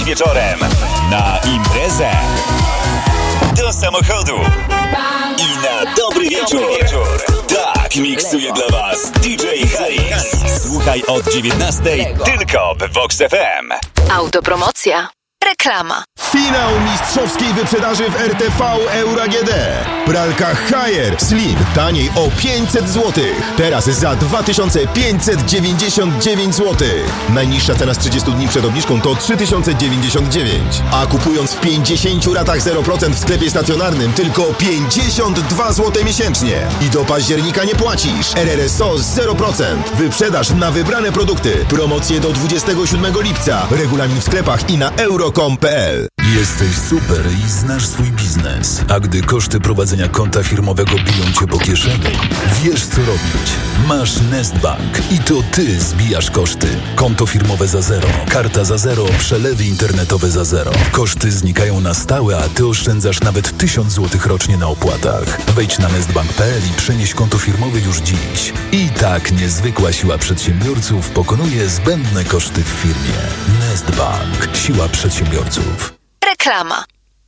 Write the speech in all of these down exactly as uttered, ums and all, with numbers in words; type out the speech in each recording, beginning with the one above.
wieczorem na imprezę, do samochodu i na dobry wieczór. Tak miksuje dla was D J Haris. Słuchaj od dziewiętnastej tylko w Vox F M. Autopromocja. Reklama. Finał mistrzowskiej wyprzedaży w R T V Euro A G D. Pralka Haier Slim taniej o pięćset złotych. Teraz za dwa tysiące pięćset dziewięćdziesiąt dziewięć złotych. Najniższa cena z trzydziestu dni przed obniżką to trzy tysiące dziewięćdziesiąt dziewięć. A kupując w pięćdziesięciu ratach zero procent w sklepie stacjonarnym tylko pięćdziesiąt dwa złote miesięcznie. I do października nie płacisz. R R S O zero procent. Wyprzedaż na wybrane produkty. Promocje do dwudziestego siódmego lipca. Regulamin w sklepach i na euro kropka com kropka p l. Jesteś super i znasz swój biznes. A gdy koszty prowadzenia konta firmowego biją cię po kieszeni, wiesz co robić. Masz Nestbank i to ty zbijasz koszty. Konto firmowe za zero, karta za zero, przelewy internetowe za zero. Koszty znikają na stałe, a ty oszczędzasz nawet tysiąc złotych rocznie na opłatach. Wejdź na nestbank kropka p l i przenieś konto firmowe już dziś. I tak niezwykła siła przedsiębiorców pokonuje zbędne koszty w firmie. Nestbank. Siła przedsiębiorców. Reklama.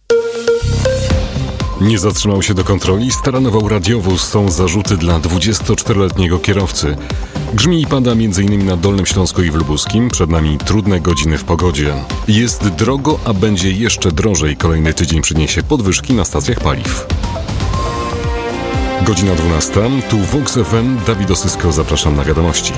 Nie zatrzymał się do kontroli, staranował radiowóz. Są zarzuty dla dwudziestoczteroletniego kierowcy. Grzmi i pada m.in. na Dolnym Śląsku i w Lubuskim. Przed nami trudne godziny w pogodzie. Jest drogo, a będzie jeszcze drożej. Kolejny tydzień przyniesie podwyżki na stacjach paliw. Godzina dwunasta. Tu Vox F M. Dawid Osysko. Zapraszam na wiadomości.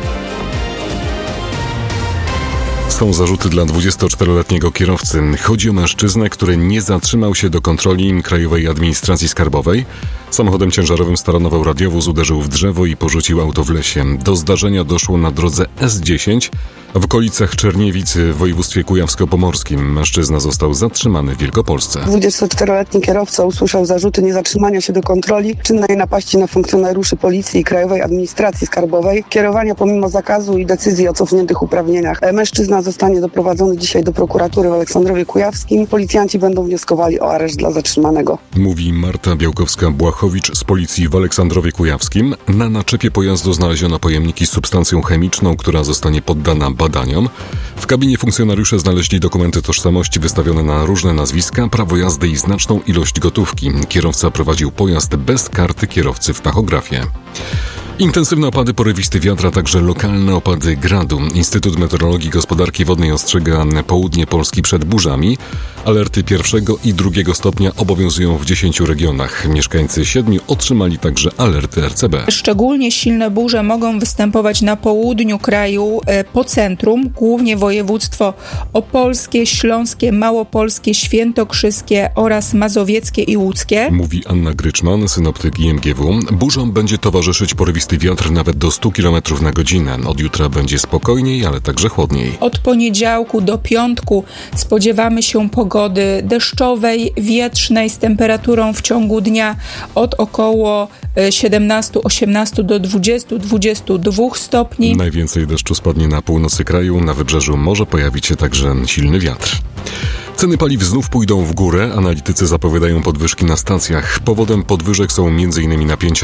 Są zarzuty dla dwudziestoczteroletniego kierowcy. Chodzi o mężczyznę, który nie zatrzymał się do kontroli Krajowej Administracji Skarbowej. Samochodem ciężarowym staranował radiowóz, uderzył w drzewo i porzucił auto w lesie. Do zdarzenia doszło na drodze S dziesięć w okolicach Czerniewic w województwie kujawsko-pomorskim. Mężczyzna został zatrzymany w Wielkopolsce. dwudziestoczteroletni kierowca usłyszał zarzuty niezatrzymania się do kontroli, czynnej napaści na funkcjonariuszy Policji i Krajowej Administracji Skarbowej, kierowania pomimo zakazu i decyzji o cofniętych uprawnieniach. Mężczyzna zostanie doprowadzony dzisiaj do prokuratury w Aleksandrowie Kujawskim. Policjanci będą wnioskowali o areszt dla zatrzymanego. Mówi Marta Białkowska-Błachowicz z Policji w Aleksandrowie Kujawskim. Na naczepie pojazdu znaleziono pojemniki z substancją chemiczną, która zostanie poddana badaniom. W kabinie funkcjonariusze znaleźli dokumenty tożsamości wystawione na różne nazwiska, prawo jazdy i znaczną ilość gotówki. Kierowca prowadził pojazd bez karty kierowcy w tachografie. Intensywne opady, porywisty wiatr, a także lokalne opady gradu. Instytut Meteorologii i Gospodarki Wodnej ostrzega południe Polski przed burzami. Alerty pierwszego i drugiego stopnia obowiązują w dziesięciu regionach. Mieszkańcy siedmiu otrzymali także alerty R C B. Szczególnie silne burze mogą występować na południu kraju, po centrum, głównie województwo opolskie, śląskie, małopolskie, świętokrzyskie oraz mazowieckie i łódzkie. Mówi Anna Gryczman, synoptyk I M G W. Burzom będzie towarzyszyć porywisty wiatr nawet do stu kilometrów na godzinę. Od jutra będzie spokojniej, ale także chłodniej. Od poniedziałku do piątku spodziewamy się pogody deszczowej, wietrznej z temperaturą w ciągu dnia od około siedemnastu osiemnastu do dwudziestu dwudziestu dwóch stopni. Najwięcej deszczu spadnie na północy kraju. Na wybrzeżu może pojawić się także silny wiatr. Ceny paliw znów pójdą w górę. Analitycy zapowiadają podwyżki na stacjach. Powodem podwyżek są m.in. napięcia